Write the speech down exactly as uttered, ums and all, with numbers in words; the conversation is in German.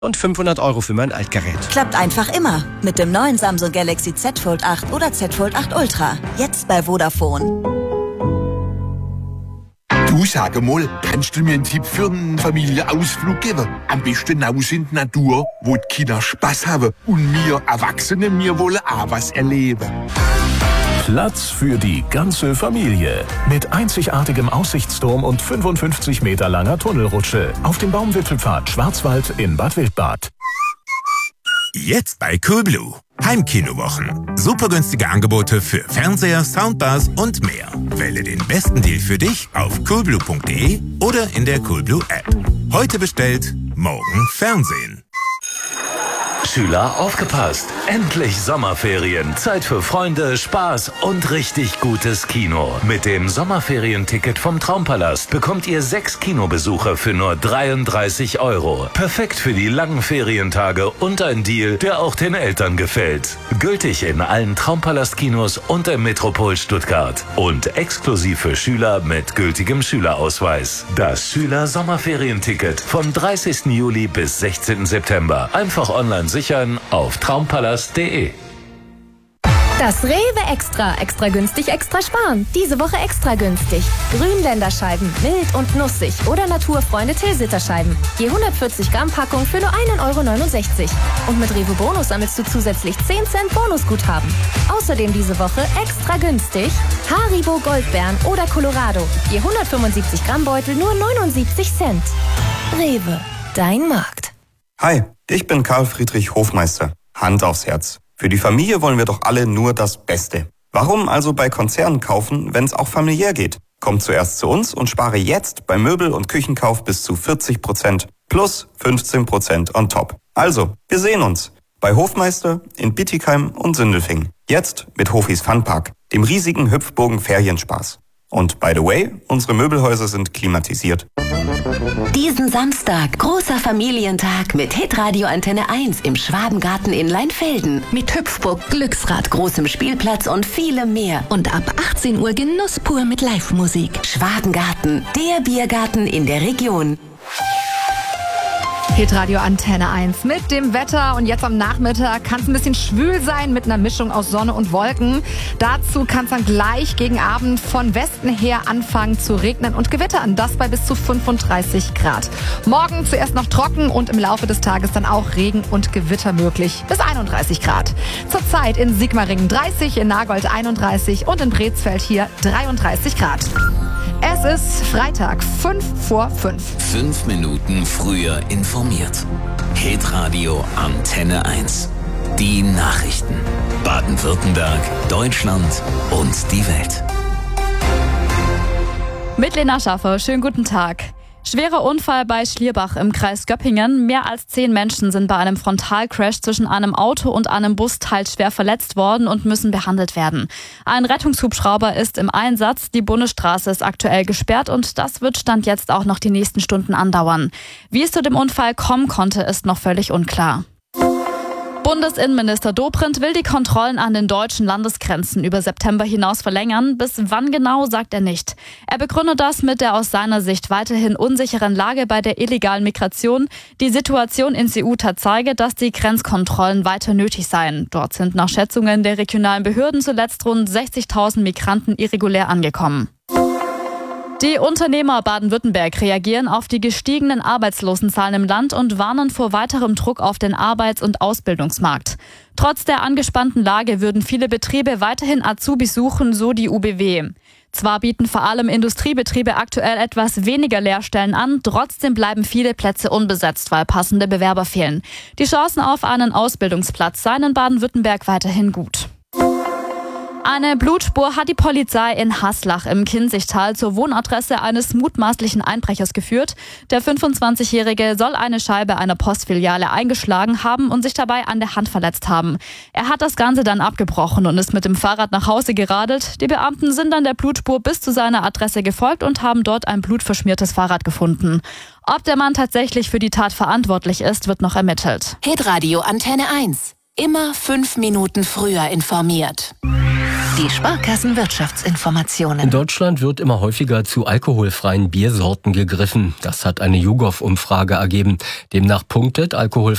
und fünfhundert Euro für mein Altgerät. Klappt einfach immer. Mit dem neuen Samsung Galaxy Z Fold acht oder Z Fold acht Ultra. Jetzt bei Vodafone. Du, sag mal, kannst du mir einen Tipp für einen Familienausflug geben? Am besten raus in die Natur, wo die Kinder Spaß haben und wir Erwachsene, wir wollen auch was erleben. Platz für die ganze Familie. Mit einzigartigem Aussichtsturm und fünfundfünfzig Meter langer Tunnelrutsche auf dem Baumwipfelpfad Schwarzwald in Bad Wildbad. Jetzt bei Coolblue. Heimkinowochen. Super günstige Angebote für Fernseher, Soundbars und mehr. Wähle den besten Deal für dich auf coolblue punkt de oder in der Coolblue App. Heute bestellt, morgen Fernsehen. Schüler, aufgepasst! Endlich Sommerferien. Zeit für Freunde, Spaß und richtig gutes Kino. Mit dem Sommerferienticket vom Traumpalast bekommt ihr sechs Kinobesucher für nur dreiunddreißig Euro. Perfekt für die langen Ferientage und ein Deal, der auch den Eltern gefällt. Gültig in allen Traumpalast-Kinos und im Metropol Stuttgart. Und exklusiv für Schüler mit gültigem Schülerausweis. Das Schüler-Sommerferienticket vom dreißigsten Juli bis sechzehnten September. Einfach online sichern auf traumpalast punkt de. Das Rewe Extra. Extra günstig, extra sparen. Diese Woche extra günstig. Grünländerscheiben, mild und nussig oder Naturfreunde Tilsiterscheiben. Je hundertvierzig Gramm Packung für nur ein Euro neunundsechzig. Und mit Rewe Bonus sammelst du zusätzlich zehn Cent Bonusguthaben. Außerdem diese Woche extra günstig Haribo Goldbeeren oder Colorado. Je hundertfünfundsiebzig Gramm Beutel nur neunundsiebzig Cent. Rewe, dein Markt. Hi, ich bin Karl Friedrich Hofmeister. Hand aufs Herz. Für die Familie wollen wir doch alle nur das Beste. Warum also bei Konzernen kaufen, wenn es auch familiär geht? Komm zuerst zu uns und spare jetzt beim Möbel- und Küchenkauf bis zu vierzig Prozent plus fünfzehn Prozent on top. Also, wir sehen uns bei Hofmeister in Bietigheim und Sindelfingen. Jetzt mit Hofis Funpark, dem riesigen Hüpfburgen Ferienspaß. Und by the way, unsere Möbelhäuser sind klimatisiert. Diesen Samstag, großer Familientag mit Hitradio Antenne eins im Schwabengarten in Leinfelden. Mit Hüpfburg, Glücksrad, großem Spielplatz und vielem mehr. Und ab achtzehn Uhr Genuss pur mit Live-Musik. Schwabengarten, der Biergarten in der Region. Hitradio Antenne eins mit dem Wetter und jetzt am Nachmittag kann es ein bisschen schwül sein mit einer Mischung aus Sonne und Wolken. Dazu kann es dann gleich gegen Abend von Westen her anfangen zu regnen und gewittern. Das bei bis zu fünfunddreißig Grad. Morgen zuerst noch trocken und im Laufe des Tages dann auch Regen und Gewitter möglich bis einunddreißig Grad. Zurzeit in Sigmaringen dreißig, in Nagold einunddreißig und in Brezfeld hier dreiunddreißig Grad. Es ist Freitag, fünf vor fünf. Fünf Minuten früher informiert. Hitradio Antenne eins. Die Nachrichten. Baden-Württemberg, Deutschland und die Welt. Mit Lena Schaffer, schönen guten Tag. Schwerer Unfall bei Schlierbach im Kreis Göppingen. Mehr als zehn Menschen sind bei einem Frontalcrash zwischen einem Auto und einem Bus teils schwer verletzt worden und müssen behandelt werden. Ein Rettungshubschrauber ist im Einsatz. Die Bundesstraße ist aktuell gesperrt und das wird Stand jetzt auch noch die nächsten Stunden andauern. Wie es zu dem Unfall kommen konnte, ist noch völlig unklar. Bundesinnenminister Dobrindt will die Kontrollen an den deutschen Landesgrenzen über September hinaus verlängern. Bis wann genau, sagt er nicht. Er begründet das mit der aus seiner Sicht weiterhin unsicheren Lage bei der illegalen Migration. Die Situation in Ceuta zeige, dass die Grenzkontrollen weiter nötig seien. Dort sind nach Schätzungen der regionalen Behörden zuletzt rund sechzigtausend Migranten irregulär angekommen. Die Unternehmer Baden-Württemberg reagieren auf die gestiegenen Arbeitslosenzahlen im Land und warnen vor weiterem Druck auf den Arbeits- und Ausbildungsmarkt. Trotz der angespannten Lage würden viele Betriebe weiterhin Azubis suchen, so die U B W. Zwar bieten vor allem Industriebetriebe aktuell etwas weniger Lehrstellen an, trotzdem bleiben viele Plätze unbesetzt, weil passende Bewerber fehlen. Die Chancen auf einen Ausbildungsplatz seien in Baden-Württemberg weiterhin gut. Eine Blutspur hat die Polizei in Haslach im Kinzigtal zur Wohnadresse eines mutmaßlichen Einbrechers geführt. Der fünfundzwanzigjährige soll eine Scheibe einer Postfiliale eingeschlagen haben und sich dabei an der Hand verletzt haben. Er hat das Ganze dann abgebrochen und ist mit dem Fahrrad nach Hause geradelt. Die Beamten sind dann der Blutspur bis zu seiner Adresse gefolgt und haben dort ein blutverschmiertes Fahrrad gefunden. Ob der Mann tatsächlich für die Tat verantwortlich ist, wird noch ermittelt. Hitradio Antenne eins. Immer fünf Minuten früher informiert. Die Sparkassen-Wirtschaftsinformationen. In Deutschland wird immer häufiger zu alkoholfreien Biersorten gegriffen. Das hat eine YouGov-Umfrage ergeben. Demnach punktet alkoholfreie